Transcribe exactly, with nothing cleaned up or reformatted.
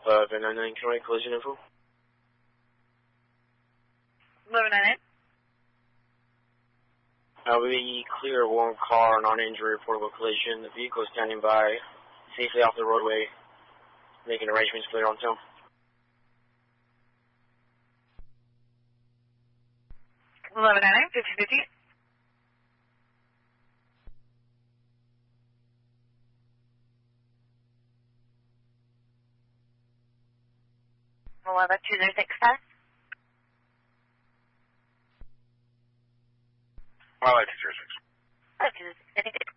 eleven ninety-nine, can I collision info? eleven ninety-nine. Uh, we clear one car, non-injury, reportable collision. The vehicle is standing by, safely off the roadway, making arrangements for their own town. eleven ninety-nine, fifty fifty. eleven two zero six five. I like two zero six. Oh, two zero six.